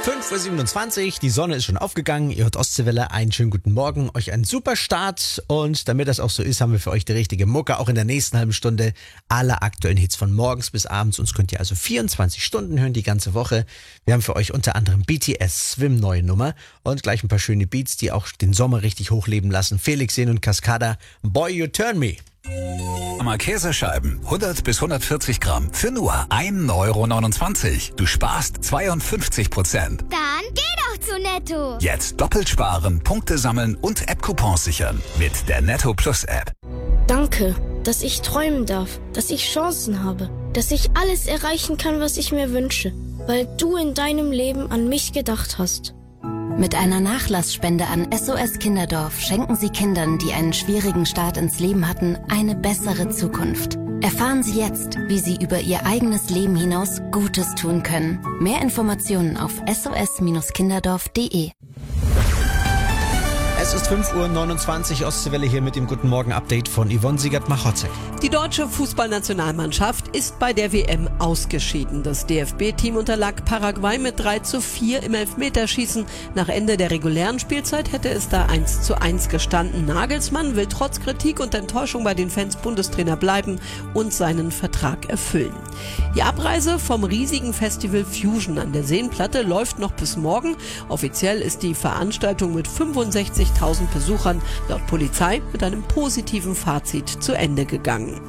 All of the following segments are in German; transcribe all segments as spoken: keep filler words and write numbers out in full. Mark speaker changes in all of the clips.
Speaker 1: fünf Uhr siebenundzwanzig, die Sonne ist schon aufgegangen, ihr hört Ostseewelle, einen schönen guten Morgen, euch einen super Start und damit das auch so ist, haben wir für euch die richtige Mucke, auch in der nächsten halben Stunde alle aktuellen Hits von morgens bis abends, uns könnt ihr also vierundzwanzig Stunden hören, die ganze Woche. Wir haben für euch unter anderem B T S, Swim, neue Nummer und gleich ein paar schöne Beats, die auch den Sommer richtig hochleben lassen. Felix Jähn und Cascada, Boy You Turn Me.
Speaker 2: Mal Käsescheiben, hundert bis hundertvierzig Gramm, für nur ein Euro neunundzwanzig. Du sparst zweiundfünfzig Prozent.
Speaker 3: Dann geh doch zu Netto.
Speaker 2: Jetzt doppelt sparen, Punkte sammeln und App-Coupons sichern mit der Netto Plus App.
Speaker 4: Danke, dass ich träumen darf, dass ich Chancen habe, dass ich alles erreichen kann, was ich mir wünsche, weil du in deinem Leben an mich gedacht hast.
Speaker 5: Mit einer Nachlassspende an S O S Kinderdorf schenken Sie Kindern, die einen schwierigen Start ins Leben hatten, eine bessere Zukunft. Erfahren Sie jetzt, wie Sie über Ihr eigenes Leben hinaus Gutes tun können. Mehr Informationen auf S O S Kinderdorf punkt de.
Speaker 1: Es ist fünf Uhr neunundzwanzig, Ostseewelle hier mit dem Guten Morgen-Update von Yvonne Siegert-Machocek.
Speaker 6: Die deutsche Fußballnationalmannschaft ist bei der W M ausgeschieden. Das D F B-Team unterlag Paraguay mit drei zu vier im Elfmeterschießen. Nach Ende der regulären Spielzeit hätte es da eins zu eins gestanden. Nagelsmann will trotz Kritik und Enttäuschung bei den Fans Bundestrainer bleiben und seinen Vertrag erfüllen. Die Abreise vom riesigen Festival Fusion an der Seenplatte läuft noch bis morgen. Offiziell ist die Veranstaltung mit fünfundsechzigtausend Besuchern laut Polizei mit einem positiven Fazit zu Ende gegangen.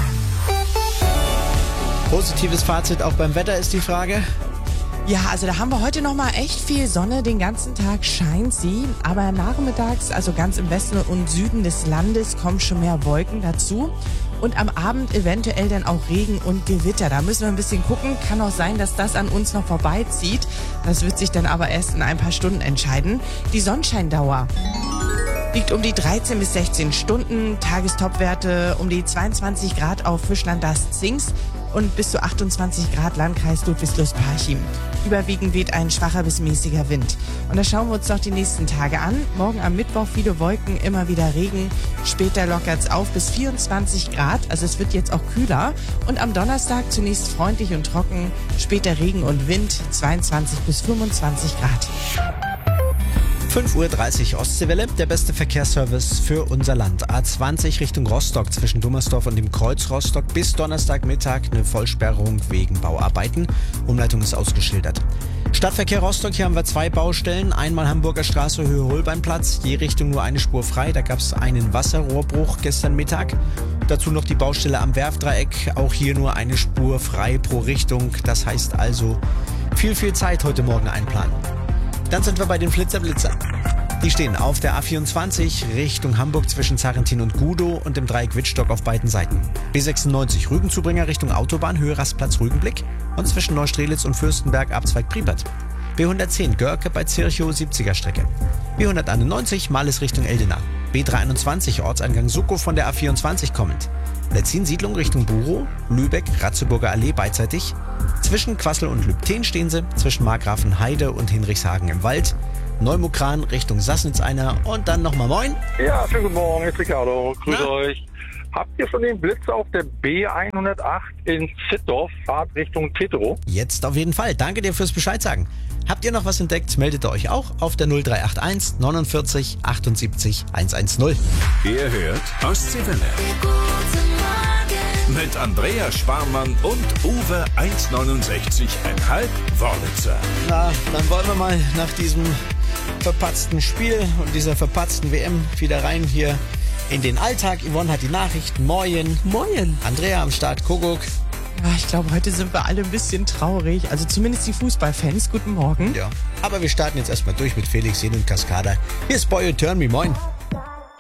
Speaker 1: Positives Fazit auch beim Wetter ist die Frage.
Speaker 7: Ja, also da haben wir heute nochmal echt viel Sonne. Den ganzen Tag scheint sie. Aber nachmittags, also ganz im Westen und Süden des Landes, kommen schon mehr Wolken dazu. Und am Abend eventuell dann auch Regen und Gewitter. Da müssen wir ein bisschen gucken. Kann auch sein, dass das an uns noch vorbeizieht. Das wird sich dann aber erst in ein paar Stunden entscheiden. Die Sonnenscheindauer liegt um die dreizehn bis sechzehn Stunden. Tagestopwerte um die zweiundzwanzig Grad auf Fischland das Zings und bis zu achtundzwanzig Grad Landkreis Ludwigslust-Parchim. Überwiegend weht ein schwacher bis mäßiger Wind. Und da schauen wir uns noch die nächsten Tage an. Morgen am Mittwoch viele Wolken, immer wieder Regen. Später lockert es auf bis vierundzwanzig Grad, also es wird jetzt auch kühler. Und am Donnerstag zunächst freundlich und trocken, später Regen und Wind, zweiundzwanzig bis fünfundzwanzig Grad.
Speaker 1: fünf Uhr dreißig Ostseewelle, der beste Verkehrsservice für unser Land. A zwanzig Richtung Rostock zwischen Dummersdorf und dem Kreuz Rostock bis Donnerstagmittag eine Vollsperrung wegen Bauarbeiten. Umleitung ist ausgeschildert. Stadtverkehr Rostock, hier haben wir zwei Baustellen. Einmal Hamburger Straße, Höhe Holbeinplatz, je Richtung nur eine Spur frei. Da gab es einen Wasserrohrbruch gestern Mittag. Dazu noch die Baustelle am Werfdreieck, auch hier nur eine Spur frei pro Richtung. Das heißt also viel, viel Zeit heute Morgen einplanen. Dann sind wir bei den Flitzerblitzern. Die stehen auf der A vierundzwanzig Richtung Hamburg zwischen Zarrentin und Gudow und dem Dreieck Wittstock auf beiden Seiten. B sechsundneunzig Rügenzubringer Richtung Autobahn, Höhe Rastplatz Rügenblick und zwischen Neustrelitz und Fürstenberg Abzweig Priepert. B hundertzehn Görke bei Zirchow siebziger Strecke. B hunderteinundneunzig Males Richtung Eldena. B dreihunderteinundzwanzig Ortseingang Suckow von der A vierundzwanzig kommend. Letzin-Siedlung Richtung Burow, Lübeck, Ratzeburger Allee beidseitig. Zwischen Quassel und Lübten stehen sie, zwischen Margrafenheide und Hinrichshagen im Wald. Neumukran Richtung Sassnitz einer und dann nochmal moin.
Speaker 8: Ja, schönen guten Morgen, ist Ricardo. Grüß
Speaker 1: Na?
Speaker 8: euch. Habt ihr schon den Blitz auf der B hundertacht in Zittdorf, Fahrt Richtung Tetero?
Speaker 1: Jetzt auf jeden Fall. Danke dir fürs Bescheid sagen. Habt ihr noch was entdeckt, meldet ihr euch auch auf der null drei acht eins neunundvierzig achtundsiebzig hundertzehn.
Speaker 2: Ihr hört Ostseewelle. Mit Andrea Sparmann und Uwe eins neunundsechzig Komma fünf Wörlitzer.
Speaker 1: Na, dann wollen wir mal nach diesem verpatzten Spiel und dieser verpatzten W M wieder rein hier in den Alltag. Yvonne hat die Nachrichten. Moin.
Speaker 6: Moin.
Speaker 1: Andrea am Start, Kuckuck.
Speaker 7: Ja, ich glaube, heute sind wir alle ein bisschen traurig. Also zumindest die Fußballfans. Guten Morgen.
Speaker 1: Ja, aber wir starten jetzt erstmal durch mit Felix Jähn und Cascada. Hier ist Boy You Turn Me. Moin.